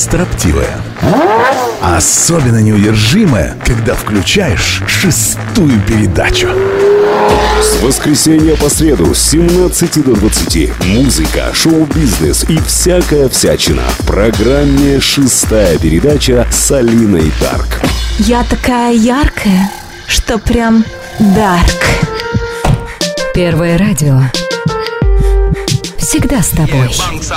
строптивая. Особенно неудержимая, когда включаешь 6-ю передачу. С воскресенья по среду с 17 до 20. Музыка, шоу-бизнес и всякая всячина. В программе «6-я передача» с Алиной Дарк. Я такая яркая, что прям дарк. Первое радио. Всегда с тобой.